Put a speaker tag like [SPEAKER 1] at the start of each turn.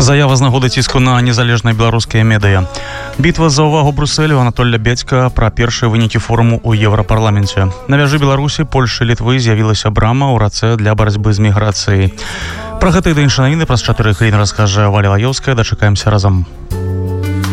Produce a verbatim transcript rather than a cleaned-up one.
[SPEAKER 1] Заява з нагоды ціску на незалежныя беларускія медыя. Бітва за ўвагу Брусэлю Анатолія Бядзька пра першыя вынікі форуму ў Еўрапарламенце. На мяжы Беларусі, Польшы, Літвы з'явілася брама ў рацэ для барацьбы з міграцыяй. Пра гэта і да іншай навіны праз чатыры хвіліны раскажа Валя Лаёўская. Дачакаемся разам.